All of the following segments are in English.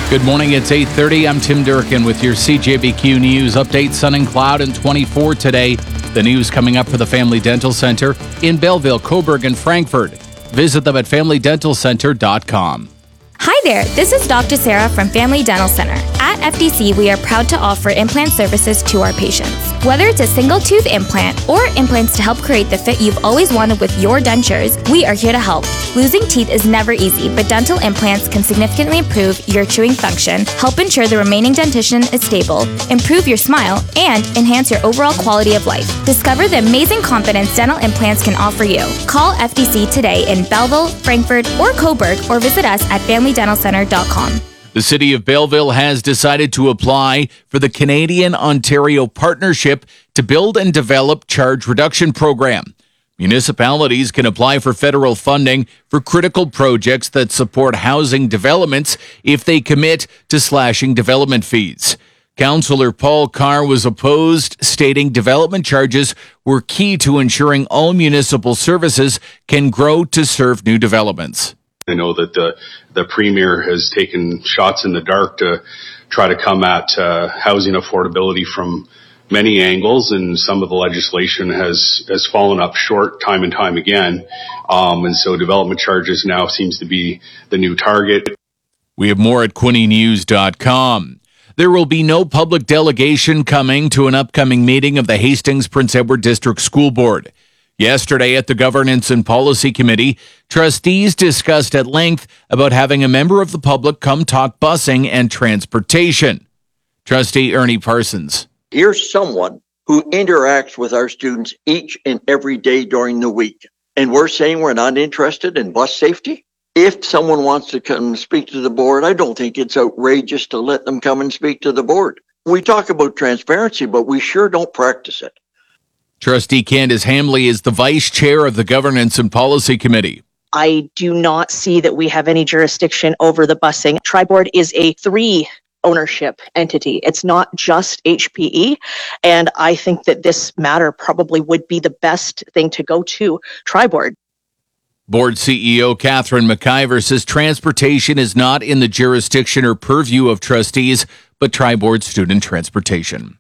Good morning, it's 8:30. I'm Tim Durkin with your CJBQ News update. Sun and cloud and 24 today. The news coming up for the Family Dental Center in Belleville, Cobourg, and Frankfurt. Visit them at FamilyDentalCenter.com. Hi there, this is Dr. Sarah from Family Dental Center. At FDC, we are proud to offer implant services to our patients. Whether it's a single tooth implant or implants to help create the fit you've always wanted with your dentures, we are here to help. Losing teeth is never easy, but dental implants can significantly improve your chewing function, help ensure the remaining dentition is stable, improve your smile, and enhance your overall quality of life. Discover the amazing confidence dental implants can offer you. Call FDC today in Belleville, Frankfurt, or Cobourg, or visit us at FamilyDentalCenter.com. The City of Belleville has decided to apply for the Canadian-Ontario Partnership to build and develop charge reduction program. Municipalities can apply for federal funding for critical projects that support housing developments if they commit to slashing development fees. Councillor Paul Carr was opposed, stating development charges were key to ensuring all municipal services can grow to serve new developments. I know that the Premier has taken shots in the dark to try to come at housing affordability from many angles, and some of the legislation has fallen up short time and time again. And so development charges now seems to be the new target. We have more at QuinnyNews.com. There will be no public delegation coming to an upcoming meeting of the Hastings Prince Edward District School Board. Yesterday at the Governance and Policy Committee, trustees discussed at length about having a member of the public come talk busing and transportation. Trustee Ernie Parsons. Here's someone who interacts with our students each and every day during the week, and we're saying we're not interested in bus safety? If someone wants to come speak to the board, I don't think it's outrageous to let them come and speak to the board. We talk about transparency, but we sure don't practice it. Trustee Candace Hamley is the vice chair of the Governance and Policy Committee. I do not see that we have any jurisdiction over the busing. Tri-Board is a 3 ownership entity. It's not just HPE. And I think that this matter probably would be the best thing to go to Tri-Board. Board CEO Catherine McIver says transportation is not in the jurisdiction or purview of trustees, but Tri-Board student transportation.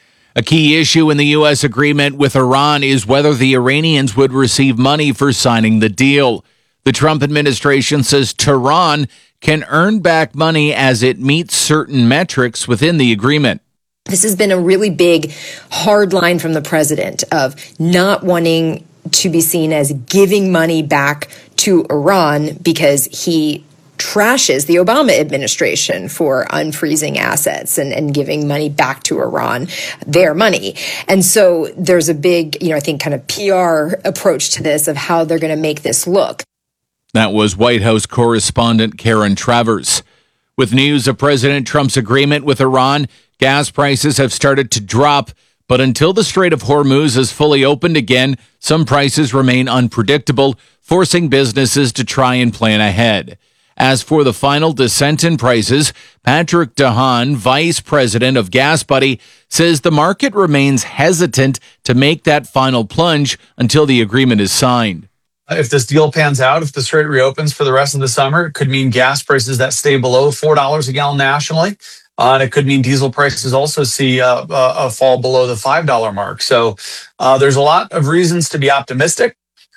A key issue in the U.S. agreement with Iran is whether the Iranians would receive money for signing the deal. The Trump administration says Tehran can earn back money as it meets certain metrics within the agreement. This has been a really big, hard line from the president of not wanting to be seen as giving money back to Iran because he trashes the Obama administration for unfreezing assets and giving money back to Iran, their money. And so there's a big, I think kind of PR approach to this of how they're going to make this look. That was White House correspondent Karen Travers. With news of President Trump's agreement with Iran, gas prices have started to drop, but until the Strait of Hormuz is fully opened again, some prices remain unpredictable, forcing businesses to try and plan ahead. As for the final descent in prices, Patrick DeHaan, vice president of GasBuddy, says the market remains hesitant to make that final plunge until the agreement is signed. If this deal pans out, if the strait reopens for the rest of the summer, it could mean gas prices that stay below $4 a gallon nationally. And it could mean diesel prices also see a fall below the $5 mark. So there's a lot of reasons to be optimistic.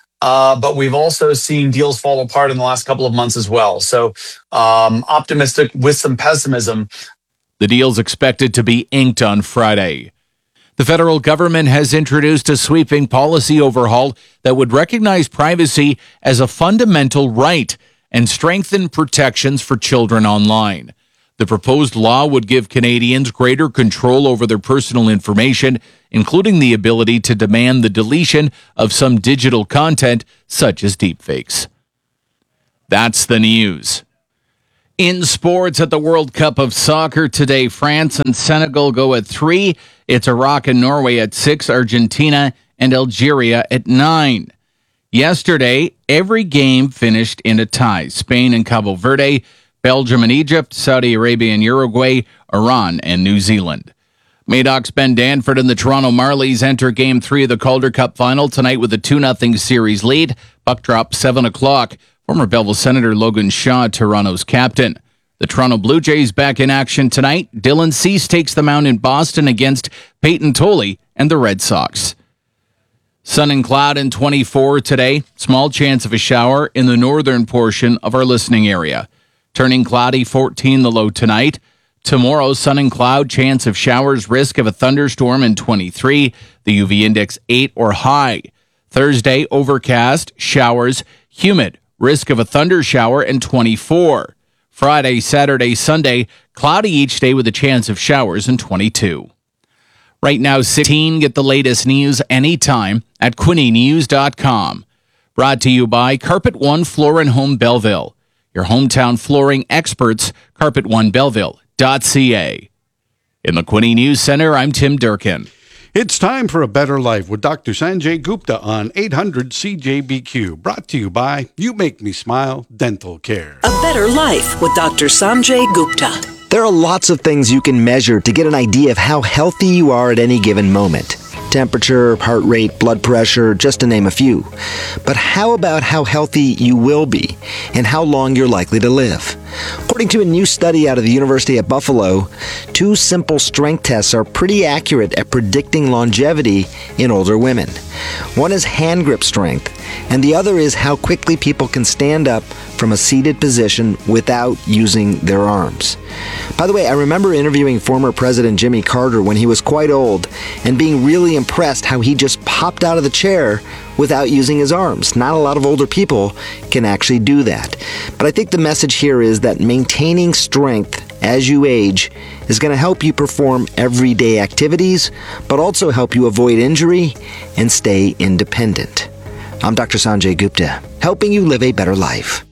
But we've also seen deals fall apart in the last couple of months as well. So optimistic with some pessimism. The deal's expected to be inked on Friday. The federal government has introduced a sweeping policy overhaul that would recognize privacy as a fundamental right and strengthen protections for children online. The proposed law would give Canadians greater control over their personal information, including the ability to demand the deletion of some digital content, such as deepfakes. That's the news. In sports at the World Cup of Soccer today, France and Senegal go at 3. It's Iraq and Norway at 6, Argentina and Algeria at 9. Yesterday, every game finished in a tie. Spain and Cabo Verde, Belgium and Egypt, Saudi Arabia and Uruguay, Iran and New Zealand. Madoff's Ben Danford and the Toronto Marlies enter Game 3 of the Calder Cup Final tonight with a 2-0 series lead. Puck drop 7 o'clock. Former Belleville Senator Logan Shaw, Toronto's captain. The Toronto Blue Jays back in action tonight. Dylan Cease takes the mound in Boston against Peyton Tolley and the Red Sox. Sun and cloud and 24 today. Small chance of a shower in the northern portion of our listening area. Turning cloudy, 14 the low tonight. Tomorrow, sun and cloud, chance of showers, risk of a thunderstorm and 23. The UV index 8 or high. Thursday, overcast, showers, humid, risk of a thunder shower and 24. Friday, Saturday, Sunday, cloudy each day with a chance of showers and 22. Right now, 16. Get the latest news anytime at QuinnyNews.com. Brought to you by Carpet One Floor and Home Belleville. Your hometown flooring experts, CarpetOneBelleville.ca. In the Quinny News Center, I'm Tim Durkin. It's time for A Better Life with Dr. Sanjay Gupta on 800 CJBQ. Brought to you by You Make Me Smile Dental Care. A Better Life with Dr. Sanjay Gupta. There are lots of things you can measure to get an idea of how healthy you are at any given moment. Temperature, heart rate, blood pressure, just to name a few. But how about how healthy you will be and how long you're likely to live? According to a new study out of the University of Buffalo, 2 simple strength tests are pretty accurate at predicting longevity in older women. One is hand grip strength, and the other is how quickly people can stand up from a seated position without using their arms. By the way, I remember interviewing former President Jimmy Carter when he was quite old and being really impressed how he just popped out of the chair without using his arms. Not a lot of older people can actually do that. But I think the message here is that maintaining strength as you age is going to help you perform everyday activities, but also help you avoid injury and stay independent. I'm Dr. Sanjay Gupta, helping you live a better life.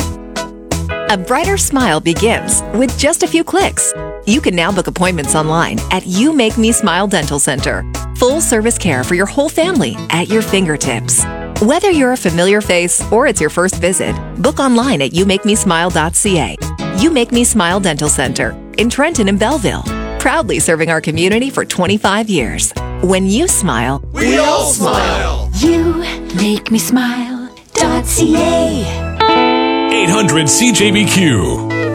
A brighter smile begins with just a few clicks. You can now book appointments online at You Make Me Smile Dental Center. Full service care for your whole family at your fingertips. Whether you're a familiar face or it's your first visit, book online at youmakemesmile.ca. You Make Me Smile Dental Center in Trenton and Belleville. Proudly serving our community for 25 years. When you smile, we all smile. YouMakeMeSmile.ca. 800 CJBQ.